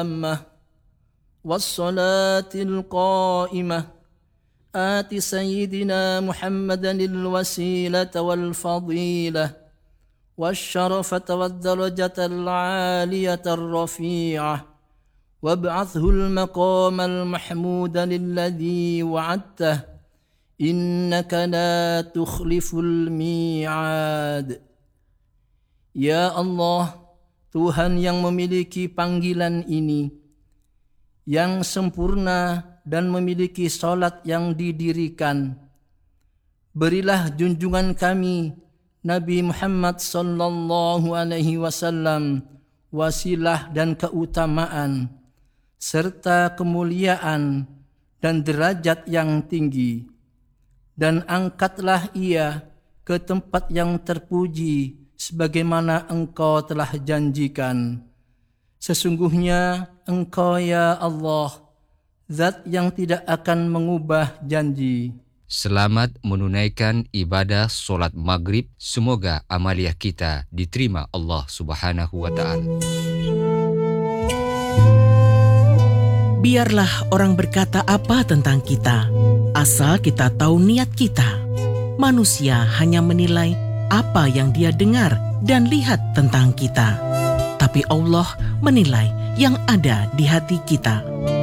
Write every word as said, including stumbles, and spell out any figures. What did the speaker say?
التامة والصلاة القائمة آت سيدنا محمدا الوسيلة والفضيلة والشرفة والدرجة العالية الرفيعة وابعثه المقام المحمود الذي وعدته إنك لا تخلف الميعاد. Ya Allah, Tuhan yang memiliki panggilan ini, yang sempurna dan memiliki solat yang didirikan, berilah junjungan kami Nabi Muhammad sallallahu alaihi wasallam wasilah dan keutamaan serta kemuliaan dan derajat yang tinggi, dan angkatlah ia ke tempat yang terpuji sebagaimana Engkau telah janjikan. Sesungguhnya Engkau ya Allah, Zat yang tidak akan mengubah janji. Selamat menunaikan ibadah solat maghrib. Semoga amaliah kita diterima Allah Subhanahu wa Ta'ala. Biarlah orang berkata apa tentang kita, asal kita tahu niat kita. Manusia hanya menilai apa yang dia dengar dan lihat tentang kita, tapi Allah menilai yang ada di hati kita.